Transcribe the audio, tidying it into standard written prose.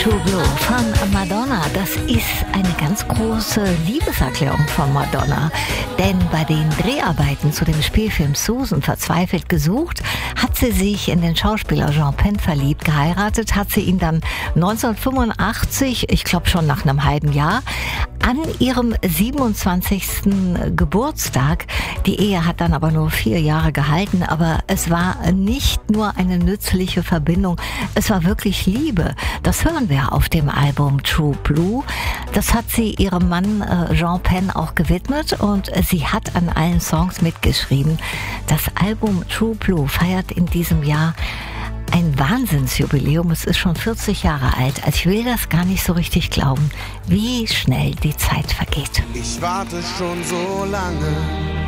True Blue von Madonna. Das ist eine ganz große Liebeserklärung von Madonna. Denn bei den Dreharbeiten zu dem Spielfilm Susan, verzweifelt gesucht, hat sie sich in den Schauspieler Sean Penn verliebt. Geheiratet hat sie ihn dann 1985, ich glaube schon nach einem halben Jahr, an ihrem 27. Geburtstag. Die Ehe hat dann aber nur 4 Jahre gehalten, aber es war nicht nur eine nützliche Verbindung, es war wirklich Liebe. Das hören wir auf dem Album True Blue. Das hat sie ihrem Mann Sean Penn auch gewidmet und sie hat an allen Songs mitgeschrieben. Das Album True Blue feiert in diesem Jahr ein Wahnsinnsjubiläum. Es ist schon 40 Jahre alt. Also ich will das gar nicht so richtig glauben, wie schnell die Zeit vergeht. Ich warte schon so lange